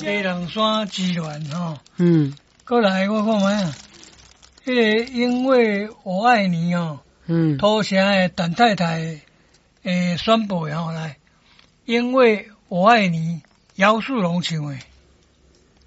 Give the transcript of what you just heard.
黑人山之恋吼。 过来我看卖啊，迄个因为我爱你哦。土城的陈太太宣布吼来，因为我爱你，姚树龙唱的。